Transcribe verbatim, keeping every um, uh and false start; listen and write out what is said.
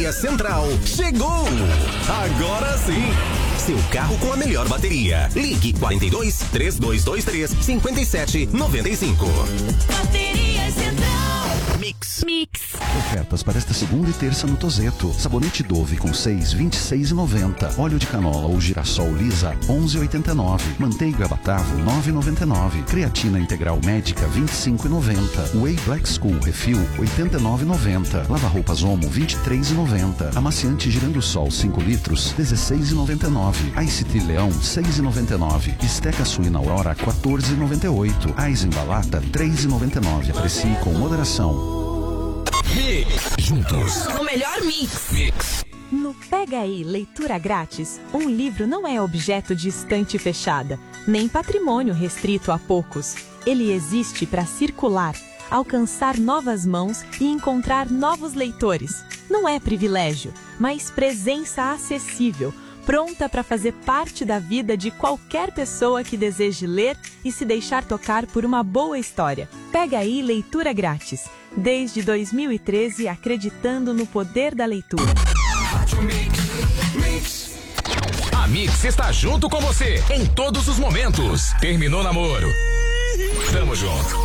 Bateria Central chegou! Agora sim! Seu carro com a melhor bateria. Ligue quarenta e dois, três dois dois três, cinco sete nove cinco. Bateria Central. Mix. Mix. Ofertas para esta segunda e terça no Tozeto. Sabonete Dove com seis, vinte e seis reais e noventa centavos. Óleo de canola ou girassol lisa, onze reais e oitenta e nove centavos. Manteiga Batavo, nove reais e noventa e nove centavos. Creatina integral médica, vinte e cinco reais e noventa centavos. Whey Black School Refil, oitenta e nove reais e noventa centavos. Lava-roupas Omo, vinte e três reais e noventa centavos. Amaciante Girandosol cinco litros, dezesseis reais e noventa e nove centavos. Ice Tea Leão, seis reais e noventa e nove centavos. Bisteca Suína Aurora, quatorze reais e noventa e oito centavos. Eisenbahn Balata, três reais e noventa e nove centavos. Aprecie com moderação. Mix. Juntos. O melhor mix. Mix. No Pega Aí Leitura Grátis, um livro não é objeto de estante fechada, nem patrimônio restrito a poucos. Ele existe para circular, alcançar novas mãos e encontrar novos leitores. Não é privilégio, mas presença acessível, pronta para fazer parte da vida de qualquer pessoa que deseje ler e se deixar tocar por uma boa história. Pega Aí Leitura Grátis, desde dois mil e treze, acreditando no poder da leitura. A Mix está junto com você em todos os momentos. Terminou o namoro? Tamo junto.